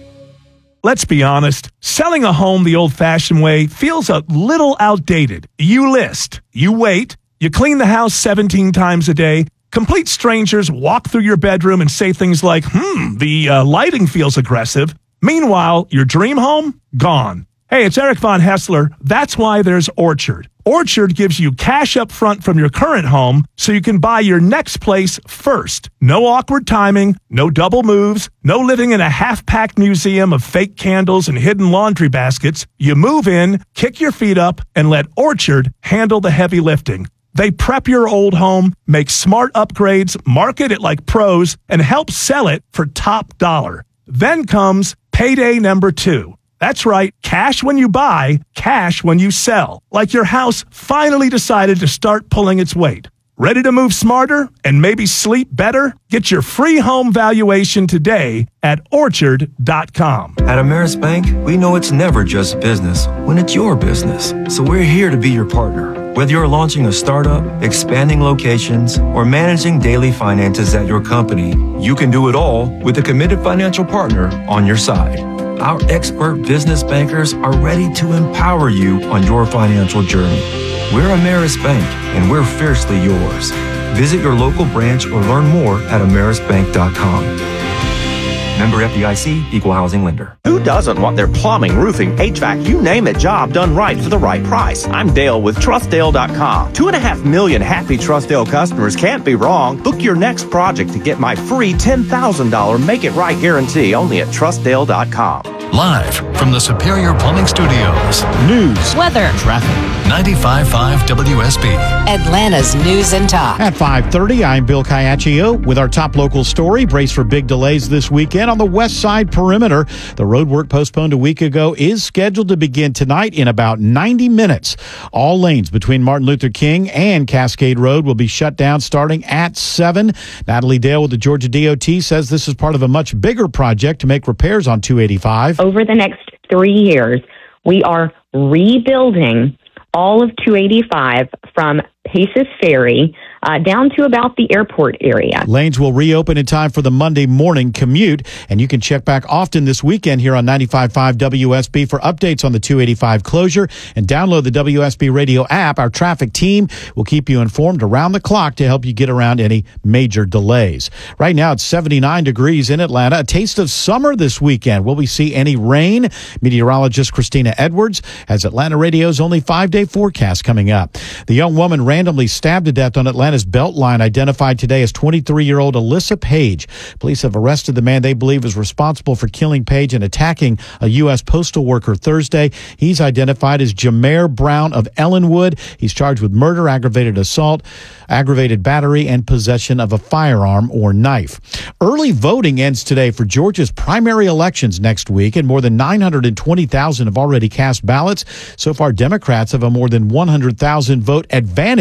Let's be honest, selling a home the old-fashioned way feels a little outdated. You list, you wait, you clean the house seventeen times a day. Complete strangers walk through your bedroom and say things like, hmm, the uh, lighting feels aggressive. Meanwhile, your dream home, gone. Hey, it's Eric Von Hessler. That's why there's Orchard. Orchard gives you cash up front from your current home so you can buy your next place first. No awkward timing, no double moves, no living in a half-packed museum of fake candles and hidden laundry baskets. You move in, kick your feet up, and let Orchard handle the heavy lifting. They prep your old home, make smart upgrades, market it like pros, and help sell it for top dollar. Then comes payday number two. That's right, cash when you buy, cash when you sell. Like your house finally decided to start pulling its weight. Ready to move smarter and maybe sleep better? Get your free home valuation today at orchard dot com. At Ameris Bank, we know it's never just business when it's your business. So we're here to be your partner. Whether you're launching a startup, expanding locations, or managing daily finances at your company, you can do it all with a committed financial partner on your side. Our expert business bankers are ready to empower you on your financial journey. We're Ameris Bank, and we're fiercely yours. Visit your local branch or learn more at ameris bank dot com. Member F D I C, Equal Housing Lender. Who doesn't want their plumbing, roofing, H V A C, you name it, job done right for the right price? I'm Dale with Trust Dale dot com. Two and a half million happy Trustdale customers can't be wrong. Book your next project to get my free ten thousand dollars Make It Right guarantee only at Trust Dale dot com. Live from the Superior Plumbing Studios. News. Weather. Traffic. ninety-five point five W S B. Atlanta's News and Talk. At five thirty, I'm Bill Caiaccio with our top local story. Brace for big delays this weekend on the west side perimeter. The road work postponed a week ago is scheduled to begin tonight in about ninety minutes. All lanes between Martin Luther King and Cascade Road will be shut down starting at seven. Natalie Dale with the Georgia D O T says this is part of a much bigger project to make repairs on two eighty-five. Over the next three years, we are rebuilding all of two eighty-five from Paces Ferry uh, down to about the airport area. Lanes will reopen in time for the Monday morning commute, and you can check back often this weekend here on ninety-five point five W S B for updates on the two eighty-five closure, and download the W S B radio app. Our traffic team will keep you informed around the clock to help you get around any major delays. Right now it's seventy-nine degrees in Atlanta. A taste of summer this weekend. Will we see any rain? Meteorologist Christina Edwards has Atlanta Radio's only five-day forecast coming up. The young woman randomly stabbed to death on Atlanta's Beltline, identified today as twenty-three-year-old Alyssa Page. Police have arrested the man they believe is responsible for killing Page and attacking a U S postal worker Thursday. He's identified as Jameer Brown of Ellenwood. He's charged with murder, aggravated assault, aggravated battery, and possession of a firearm or knife. Early voting ends today for Georgia's primary elections next week, and more than nine hundred twenty thousand have already cast ballots. So far, Democrats have a more than one hundred thousand vote advantage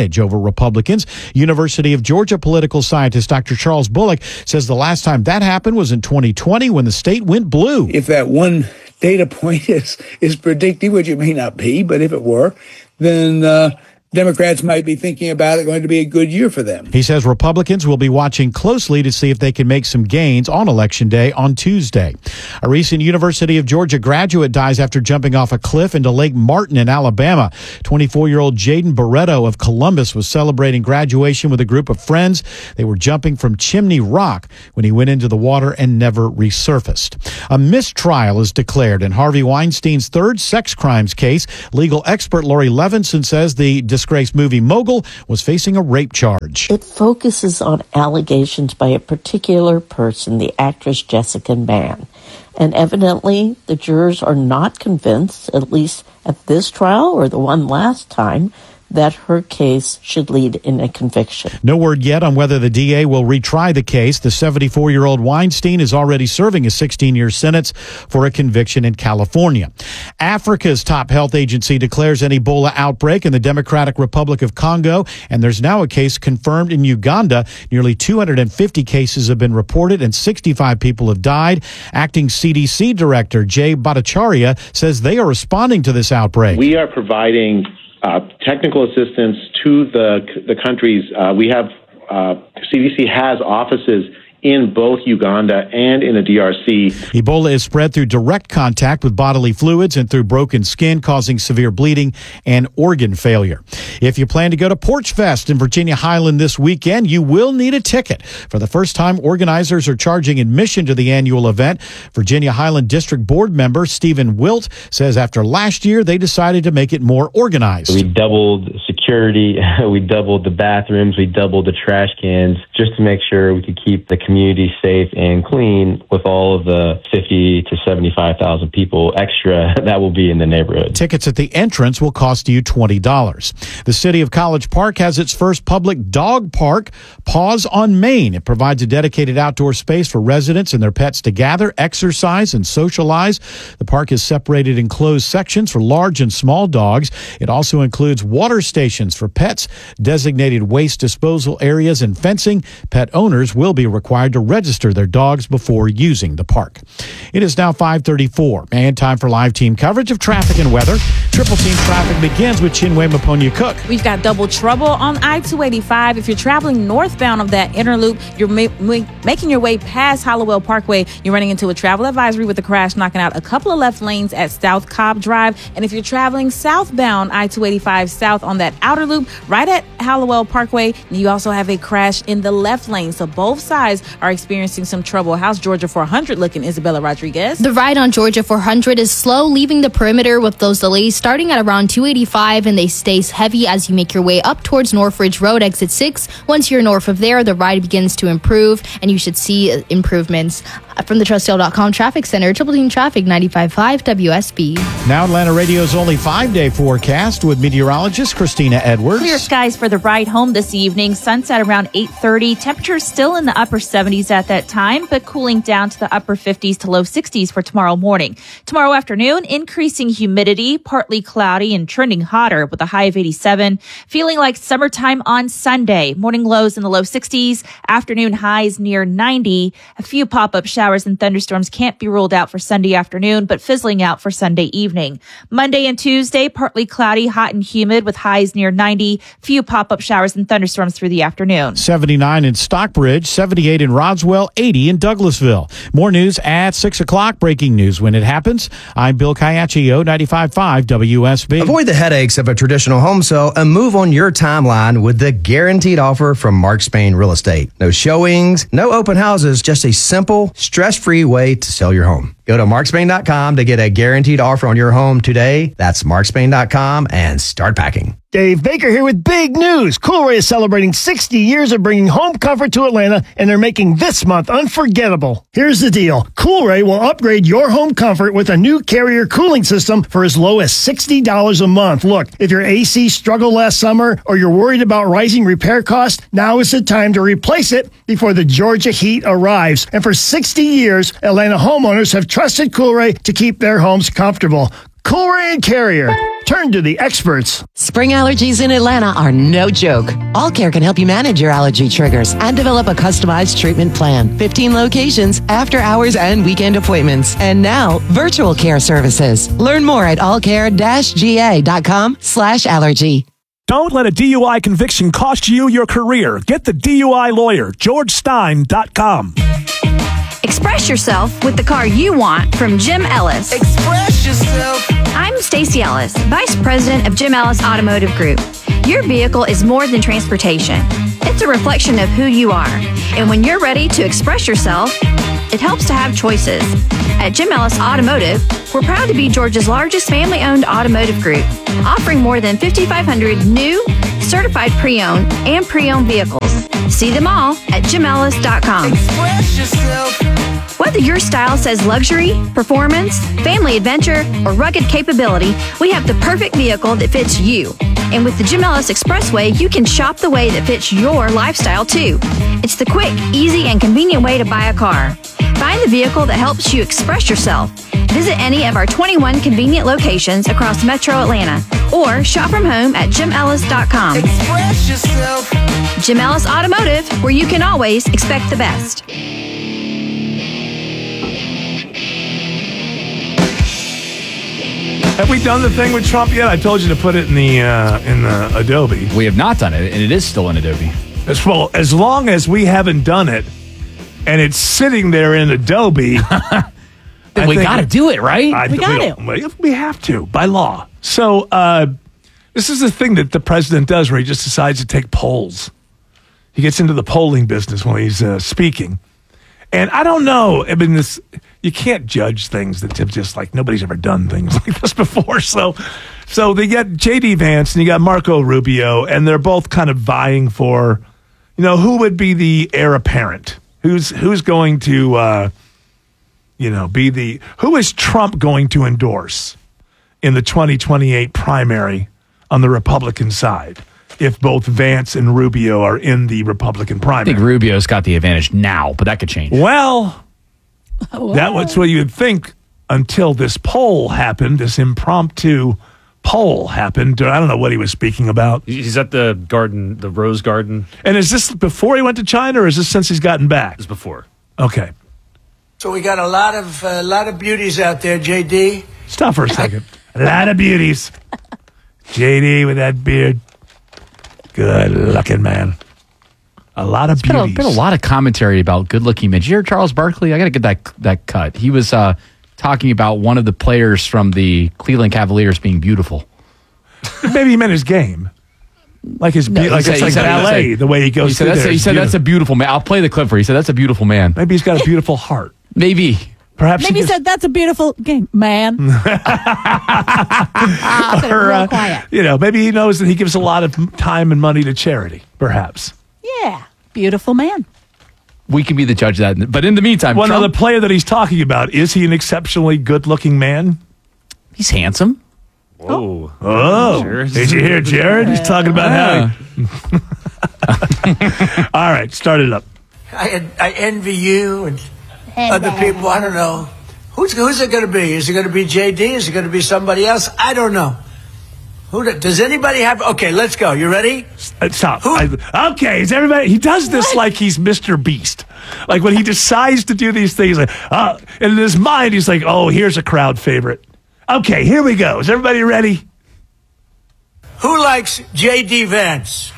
edge over Republicans. University of Georgia political scientist Doctor Charles Bullock says the last time that happened was in twenty twenty when the state went blue. If that one data point is, is predictive, which it may not be, but if it were, then uh, Democrats might be thinking about it going to be a good year for them. He says Republicans will be watching closely to see if they can make some gains on Election Day on Tuesday. A recent University of Georgia graduate dies after jumping off a cliff into Lake Martin in Alabama. twenty-four-year-old Jaden Barreto of Columbus was celebrating graduation with a group of friends. They were jumping from Chimney Rock when he went into the water and never resurfaced. A mistrial is declared in Harvey Weinstein's third sex crimes case. Legal expert Lori Levinson says the disgraced movie mogul was facing a rape charge. It focuses on allegations by a particular person, the actress Jessica Mann. And evidently, the jurors are not convinced, at least at this trial or the one last time, that her case should lead in a conviction. No word yet on whether the D A will retry the case. The seventy-four-year-old Weinstein is already serving a sixteen-year sentence for a conviction in California. Africa's top health agency declares an Ebola outbreak in the Democratic Republic of Congo, and there's now a case confirmed in Uganda. Nearly two hundred fifty cases have been reported and sixty-five people have died. Acting C D C Director Jay Bhattacharya says they are responding to this outbreak. We are providing Uh, technical assistance to the the countries. Uh, we have uh, C D C has offices in both Uganda and in the D R C. Ebola is spread through direct contact with bodily fluids and through broken skin, causing severe bleeding and organ failure. If you plan to go to Porch Fest in Virginia Highland this weekend, you will need a ticket. For the first time, organizers are charging admission to the annual event. Virginia Highland District Board member Stephen Wilt says after last year, they decided to make it more organized. We doubled security, we doubled the bathrooms, we doubled the trash cans just to make sure we could keep the community safe and clean with all of the fifty to seventy-five thousand people extra that will be in the neighborhood. Tickets at the entrance will cost you twenty dollars. The city of College Park has its first public dog park, Paws on Main. It provides a dedicated outdoor space for residents and their pets to gather, exercise, and socialize. The park is separated in closed sections for large and small dogs. It also includes water stations for pets, designated waste disposal areas, and fencing. Pet owners will be required to register their dogs before using the park. It is now five thirty-four, and time for live team coverage of traffic and weather. Triple team traffic begins with Chinwe Maponya Cook. We've got double trouble on I two eighty-five. If you're traveling northbound of that inner loop, you're ma- ma- making your way past Hollowell Parkway. You're running into a travel advisory with a crash, knocking out a couple of left lanes at South Cobb Drive. And if you're traveling southbound I two eighty-five south on that outer loop, right at Hollowell Parkway, you also have a crash in the left lane. So both sides are experiencing some trouble. How's Georgia four hundred looking, Isabella Rodriguez? The ride on Georgia four hundred is slow, leaving the perimeter with those delays starting at around two eighty-five, and they stay heavy as you make your way up towards Northridge Road, exit six. Once you're north of there, the ride begins to improve, and you should see improvements. From the Trustdale dot com Traffic Center, Triple Team Traffic, ninety-five point five W S B. Now Atlanta Radio's only five-day forecast with meteorologist Christina Edwards. Clear skies for the ride home this evening. Sunset around eight thirty. Temperatures still in the upper seventies at that time, but cooling down to the upper fifties to low sixties for tomorrow morning. Tomorrow afternoon, increasing humidity, partly cloudy and trending hotter with a high of eighty-seven. Feeling like summertime on Sunday. Morning lows in the low sixties, afternoon highs near ninety. A few pop-up showers and thunderstorms can't be ruled out for Sunday afternoon, but fizzling out for Sunday evening. Monday and Tuesday, partly cloudy, hot and humid with highs near ninety. Few pop-up showers and thunderstorms through the afternoon. seventy-nine in Stockbridge, seventy-eight in Roswell, eighty in Douglasville. More news at six o'clock. Breaking news when it happens. I'm Bill Caiaccio, ninety-five point five W S B. Avoid the headaches of a traditional home sale and move on your timeline with the guaranteed offer from Mark Spain Real Estate. No showings, no open houses, just a simple, stress-free way to sell your home. Go to mark spain dot com to get a guaranteed offer on your home today. That's mark spain dot com and start packing. Dave Baker here with big news. Coolray is celebrating sixty years of bringing home comfort to Atlanta, and they're making this month unforgettable. Here's the deal. Coolray will upgrade your home comfort with a new Carrier cooling system for as low as sixty dollars a month. Look, if your A C struggled last summer or you're worried about rising repair costs, now is the time to replace it before the Georgia heat arrives. And for sixty years, Atlanta homeowners have trusted Coolray to keep their homes comfortable. Coolray and Carrier. Turn to the experts. Spring allergies in Atlanta are no joke. All Care can help you manage your allergy triggers and develop a customized treatment plan. fifteen locations, after hours and weekend appointments. And now, virtual care services. Learn more at allcare-ga.com slash allergy. Don't let a D U I conviction cost you your career. Get the D U I lawyer, george stein dot com. Express yourself with the car you want from Jim Ellis. Express yourself. I'm Stacey Ellis, Vice President of Jim Ellis Automotive Group. Your vehicle is more than transportation. It's a reflection of who you are. And when you're ready to express yourself, it helps to have choices. At Jim Ellis Automotive, we're proud to be Georgia's largest family-owned automotive group, offering more than fifty-five hundred new, certified pre-owned, and pre-owned vehicles. See them all at jim ellis dot com. Express yourself. Whether your style says luxury, performance, family adventure, or rugged capability, we have the perfect vehicle that fits you. And with the Jim Ellis Expressway, you can shop the way that fits your lifestyle too. It's the quick, easy, and convenient way to buy a car. Find the vehicle that helps you express yourself. Visit any of our twenty-one convenient locations across Metro Atlanta or shop from home at jim ellis dot com. Express yourself. Jim Ellis Automotive, where you can always expect the best. Have we done the thing with Trump yet? I told you to put it in the uh, in the Adobe. We have not done it, and it is still in Adobe. As well, as long as we haven't done it, and it's sitting there in Adobe, then we got to do it, right? I, we got to. We have to by law. So uh, this is the thing that the president does, where he just decides to take polls. He gets into the polling business when he's uh, speaking, and I don't know. I mean, this. You can't judge things that have just like nobody's ever done things like this before. So, so they get J D Vance and you got Marco Rubio, and they're both kind of vying for, you know, who would be the heir apparent? Who's who's going to, uh, you know, be the who is Trump going to endorse in the twenty twenty-eight primary on the Republican side? If both Vance and Rubio are in the Republican primary, I think Rubio's got the advantage now, but that could change. Well. That was what you would think until this poll happened, this impromptu poll happened. I don't know what he was speaking about. He's at the garden, the Rose Garden. And is this before he went to China, or is this since he's gotten back? It's before. Okay. So we got a lot of a uh, lot of beauties out there, J D. Stop for a second. A lot of beauties. J D with that beard. Good looking man. A lot of There's beauties. Been a, been a lot of commentary about good-looking men. Did you hear Charles Barkley? I got to get that that cut. He was uh, talking about one of the players from the Cleveland Cavaliers being beautiful. Maybe he meant his game, like his No, like said, it's like said, ballet. Said, the way he goes. He said, through that's, there. a, he said that's a beautiful man. I'll play the clip for you. He said that's a beautiful man. Maybe he's got a beautiful heart. Maybe. Perhaps Maybe he just, said that's a beautiful game, man. or, real uh, quiet. You know, maybe he knows that he gives a lot of time and money to charity. Perhaps. Yeah, beautiful man. We can be the judge of that. But in the meantime, Well, now Trump, the player that he's talking about, is he an exceptionally good-looking man? he's handsome. Whoa. Oh, Sure. did you hear Jared? He's talking about how. He... All right, start it up. I I envy you and other people. I don't know. Who's who's it going to be? Is it going to be J D? Is it going to be somebody else? I don't know. Who do- does anybody have? Okay, let's go. You ready? Uh, Stop. I- okay, is everybody? He does this like he's Mister Beast. Like when he decides to do these things, like, uh, and in his mind, he's like, "Oh, here's a crowd favorite." Okay, here we go. Is everybody ready? Who likes J D Vance?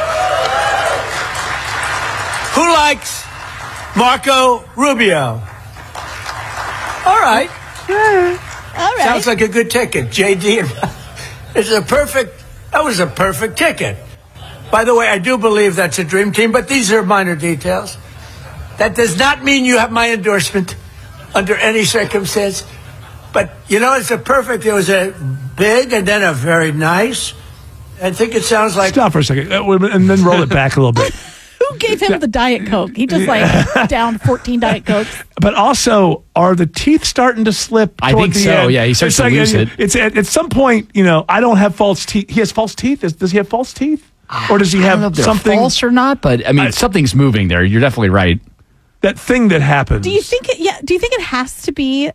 Who likes Marco Rubio? All right. All right. Sounds like a good ticket. J D and it's a perfect. That was a perfect ticket. By the way, I do believe that's a dream team, but these are minor details. That does not mean you have my endorsement under any circumstance. But you know, it's a perfect. It was a big and then a very nice. I think it sounds like. Stop for a second, uh, and then roll it back a little bit. Who gave him the Diet Coke? He just like downed fourteen Diet Cokes. But also, are the teeth starting to slip? I toward think the so, end? yeah, he starts It's to like, lose uh, it. It's at, at some point, you know, I don't have false teeth. He has false teeth. Is, does he have false teeth, or does he I don't have know if they're something false or not? But I mean, I- something's moving there. You're definitely right. that thing that happens? Do you think it? Yeah. Do you think it has to be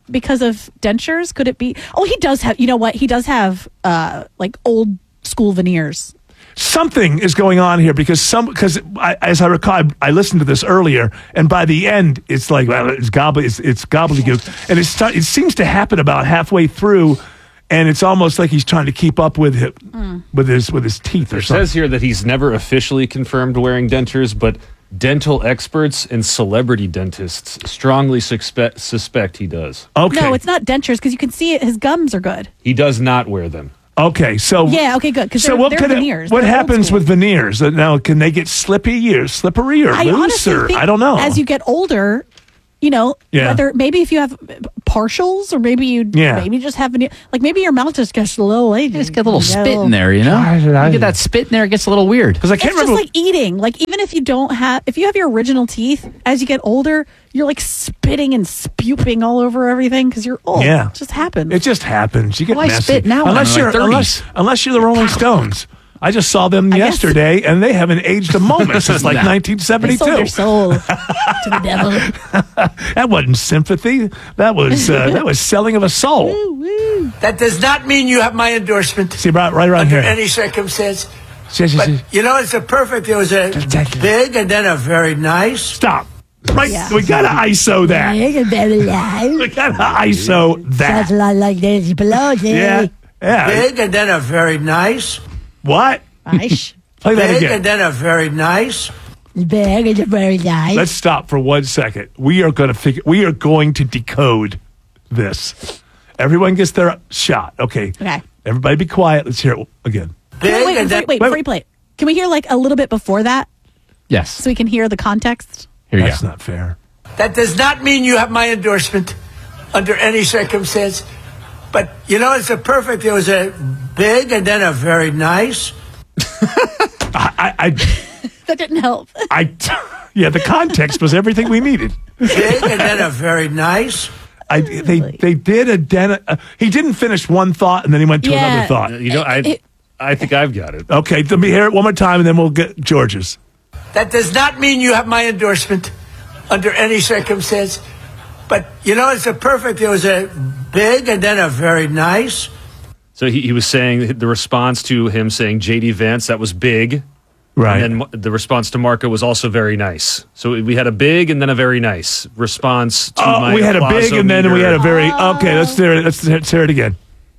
because of dentures? Could it be? Oh, he does have. You know what? He does have uh, like old school veneers. Something is going on here because some because as I recall, I, I listened to this earlier, and by the end, it's like well, it's gobble, it's, it's gobbledygook, and it start, it seems to happen about halfway through, and it's almost like he's trying to keep up with it, mm. with his with his teeth or it something. It says here that he's never officially confirmed wearing dentures, but dental experts and celebrity dentists strongly suspect suspect he does. Okay, no, it's not dentures because you can see it. His gums are good. He does not wear them. Okay, so yeah, okay, good. So what could veneers. It, what they're happens with veneers? Uh, Now, can they get slippy or slippery or I loose or think I don't know. As you get older, you know, Yeah. whether maybe if you have partials or maybe you Yeah. maybe just have veneer, like maybe your mouth just gets a little lady. Just get a little spit in there, you know. I- You I- get that spit in there, it gets a little weird. Because I can't It's just remember. like eating. Like even if you don't have, if you have your original teeth, as you get older, you're like spitting and spewing all over everything because you're old. Yeah. It just happens. It just happens. You get Well, I messy. spit now unless in you're my unless, unless you're the Rolling Stones. I just saw them guess. yesterday, and they haven't aged a moment since like No. nineteen They sold seventy-two. their soul to the devil. That wasn't sympathy. That was uh, that was selling of a soul. That does not mean you have my endorsement See, right, right around under here. any circumstance. See, see, But see. you know, it's a perfect. It was a big and then a very nice. Stop. Right, Yeah. we gotta I S O that. We gotta I S O that. a lot like Nancy Pelosi. Yeah, yeah. Big and then a very nice. What? Nice. Play that Big again. and then a very nice. Big and very nice. Let's stop for one second. We are going to figure. We are going to decode this. Everyone gets their shot. Okay. Okay. Everybody, be quiet. Let's hear it again. Big Wait, wait, and wait, then. wait, before you play it, can we hear like a little bit before that Yes. so we can hear the context? Here you That's go. not fair. That does not mean you have my endorsement under any circumstance. But you know, it's a perfect. It was a big and then a very nice. I, I, I, That didn't help. I yeah. The context was everything we needed. Big and then a very nice. I they they did a den. Uh, he didn't finish one thought and then he went to Yeah. another thought. You know, I It- I think I've got it. Okay, let me hear it one more time and then we'll get George's. That does not mean you have my endorsement under any circumstance. But you know, it's a perfect. It was a big and then a very nice. So he, he was saying the response to him saying J D Vance, that was big. Right. And then the response to Marco was also very nice. So we had a big and then a very nice response to Oh, my we had a big and then we had a very. Okay, let's hear it. Let's, let's hear it again.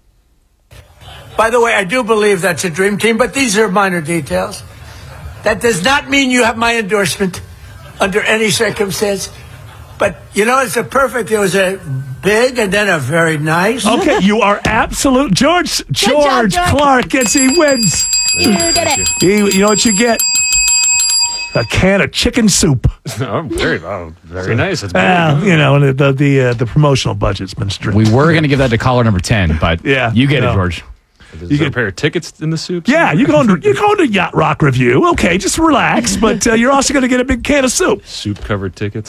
By the way, I do believe that's a dream team, but these are minor details. That does not mean you have my endorsement under any circumstance. But you know, it's a perfect. It was a big and then a very nice. Okay, you are absolute George. George job, George. Clark gets he wins. You did it. He, you know what you get? A can of chicken soup. Oh, very, oh, very nice. That's Well, big. you know, and the the uh, the promotional budget's been strict. We were going to give that to caller number ten, but Yeah, you get no. it, George. Is you there get- a pair of tickets in the soup? Yeah, you go to you go to Yacht Rock Review. Okay, just relax, but uh, you're also going to get a big can of soup. Soup covered tickets.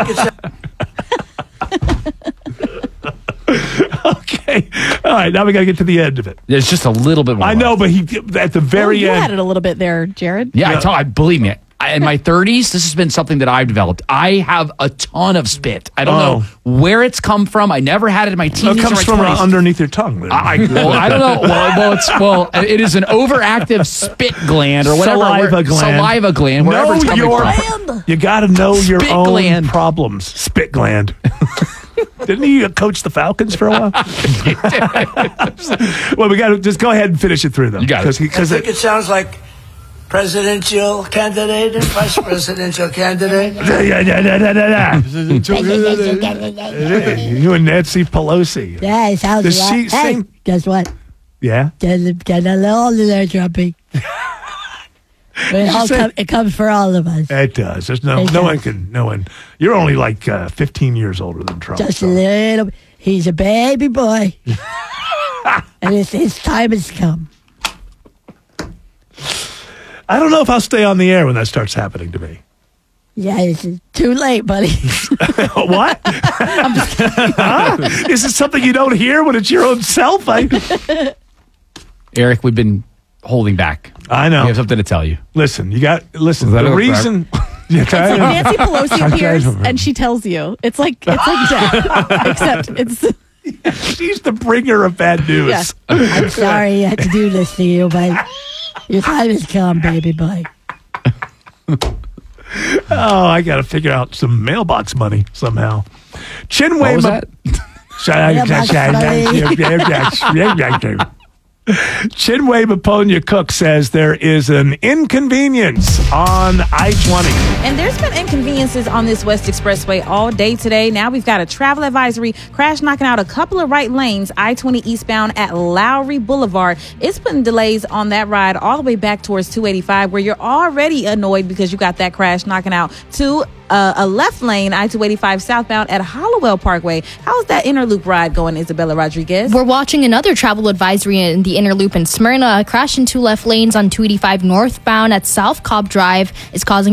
Okay, all right. Now we got to get to the end of it. There's just a little bit more. I know, but he at the very oh, you end. had it a little bit there, Jared. Yeah, Yeah. I tell, I believe me. I, in my thirties, this has been something that I've developed. I have a ton of spit. I don't Oh. know where it's come from. I never had it in my Well, teens it comes or from my uh, twenties. underneath your tongue. I, well, I don't know. Well, well, it's well, it is an overactive spit gland or whatever. Saliva where- gland. Saliva gland. Wherever Know it's coming your- from. You got to know your Spit own gland. problems. Spit gland. Didn't he uh, coach the Falcons for a while? Well, we got to just go ahead and finish it through them. You got it. I Because think it sounds like presidential candidate and vice presidential candidate. You and Nancy Pelosi. Yeah, it sounds Does a lot. she Hey, sing- guess what? Yeah. Get, get a little older there, Trumpy. It, all say- come, it comes for all of us. It does. There's no It no does. one can no one. You're only like uh, fifteen years older than Trump. Just so. a little bit. He's a baby boy. And his, his time has come. I don't know if I'll stay on the air when that starts happening to me. Yeah, it's too late, buddy. What? Huh? Is it something you don't hear when it's your own self? I Eric, we've been holding back. I know. We have something to tell you. Listen, you got listen. Is that The okay? reason It's like Nancy Pelosi appears and she tells you. It's like it's like death, except it's. She's the bringer of bad news. Yeah. I'm sorry I had to do this to you, but your time has come, baby boy. Oh, I got to figure out some mailbox money somehow. Chinwe What was Ma- that? Chinwe Maponya Cook says there is an inconvenience on I twenty. And there's been inconveniences on this West Expressway all day today. Now we've got a travel advisory, crash knocking out a couple of right lanes, I twenty eastbound at Lowry Boulevard. It's putting delays on that ride all the way back towards two eighty-five, where you're already annoyed because you got that crash knocking out to uh, a left lane, I two eighty-five southbound at Hollowell Parkway. How's that interloop ride going, Isabella Rodriguez? We're watching another travel advisory in the interloop in Smyrna. A crash in two left lanes on two eighty-five northbound at South Cobb Drive is causing